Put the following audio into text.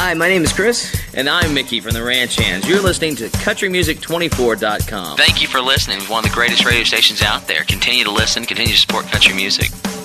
Hi, my name is Chris. And I'm Mickey from the Ranch Hands. You're listening to CountryMusic24.com. Thank you for listening. One of the greatest radio stations out there. Continue to listen. Continue to support country music.